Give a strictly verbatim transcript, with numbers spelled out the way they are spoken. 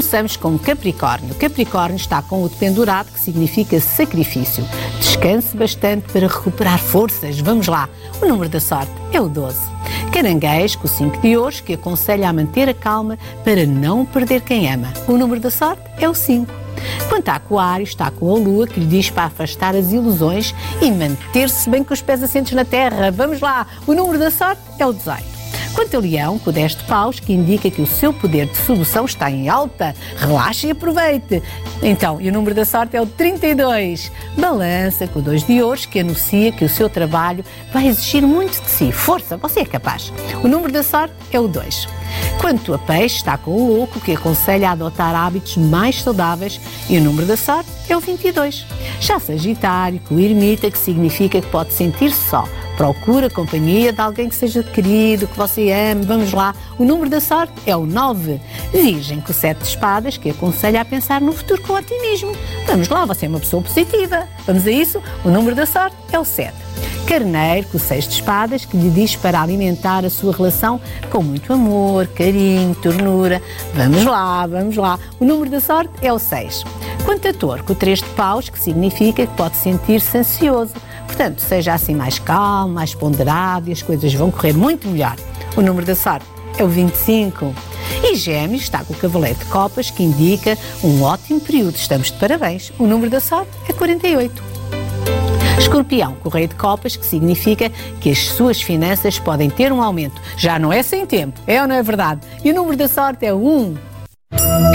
Começamos com Capricórnio. Capricórnio está com o pendurado, que significa sacrifício. Descanse bastante para recuperar forças. Vamos lá. O número da sorte é o doze. Caranguejo, com o cinco de hoje, que aconselha a manter a calma para não perder quem ama. O número da sorte é o cinco. Quanto a Aquário, está com a Lua, que lhe diz para afastar as ilusões e manter-se bem com os pés assentes na terra. Vamos lá. O número da sorte é o dezoito. Quanto a Leão, com o dez de paus, que indica que o seu poder de sedução está em alta. Relaxe e aproveite. Então, e o número da sorte é o trinta e dois. Balança, com o dois de ouros, que anuncia que o seu trabalho vai exigir muito de si. Força, você é capaz. O número da sorte é o dois. Quanto a Peixe, está com o Louco, que aconselha a adotar hábitos mais saudáveis, e o número da sorte é o vinte e dois. Já Sagitário, com o Ermita, que significa que pode sentir-se só. Procura a companhia de alguém que seja querido, que você ame. Vamos lá. O número da sorte é o nove. Virgem, com o sete de espadas, que aconselha a pensar no futuro com otimismo. Vamos lá, você é uma pessoa positiva. Vamos a isso? O número da sorte é o sete. Carneiro, com o seis de espadas, que lhe diz para alimentar a sua relação com muito amor, carinho, ternura. Vamos lá, vamos lá. O número da sorte é o seis. Quanto a Touro, com o três de paus, que significa que pode sentir-se ansioso. Portanto, seja assim mais calmo, mais ponderado e as coisas vão correr muito melhor. O número da sorte é o vinte e cinco. E Gêmeos está com o Cavaleiro de Copas, que indica um ótimo período. Estamos de parabéns. O número da sorte é quarenta e oito. Escorpião, com o Rei de Copas, que significa que as suas finanças podem ter um aumento. Já não é sem tempo, é ou não é verdade? E o número da sorte é o um.